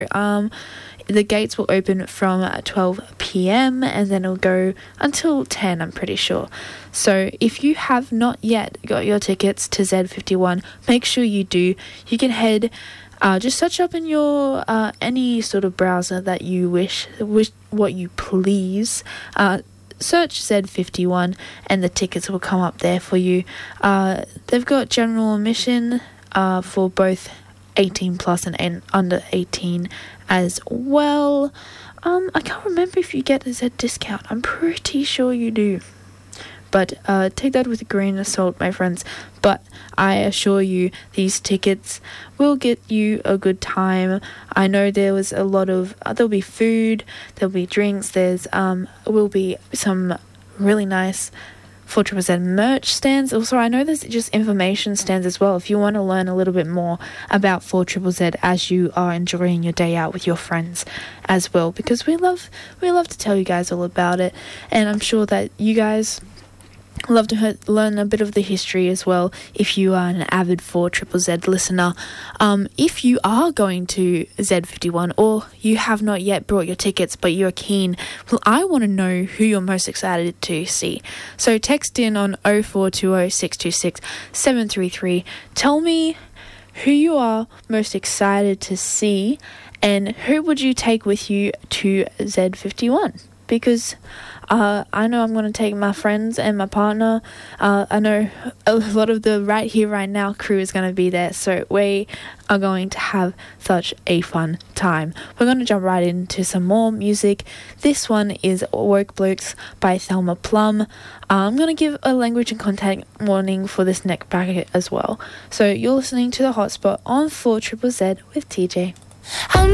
The gates will open from 12 p.m. and then it'll go until 10, I'm pretty sure. So if you have not yet got your tickets to Z51, make sure you do. You can head, just search up in your any sort of browser that you wish what you please. Search Z51 and the tickets will come up there for you. They've got general admission for both 18 plus and under 18 as well. I can't remember if you get a Z discount. I'm pretty sure you do. But take that with a grain of salt, my friends. But I assure you, these tickets will get you a good time. I know there was a lot of... there'll be food, there'll be drinks, there's will be some really nice 4ZZZ merch stands. Also, I know there's just information stands as well if you want to learn a little bit more about 4ZZZ as you are enjoying your day out with your friends as well, because we love to tell you guys all about it, and I'm sure that you guys love to learn a bit of the history as well if you are an avid 4ZZZ listener. If you are going to Z51 or you have not yet brought your tickets but you're keen, well, I want to know who you're most excited to see. So text in on 0420 626 733. Tell me who you are most excited to see and who would you take with you to Z51, because I know I'm going to take my friends and my partner. I know a lot of the Right Here, Right Now crew is going to be there. So we are going to have such a fun time. We're going to jump right into some more music. This one is Woke Blokes by Thelma Plum. I'm going to give a language and content warning for this next bracket as well. So you're listening to The Hotspot on 4ZZZ with TJ.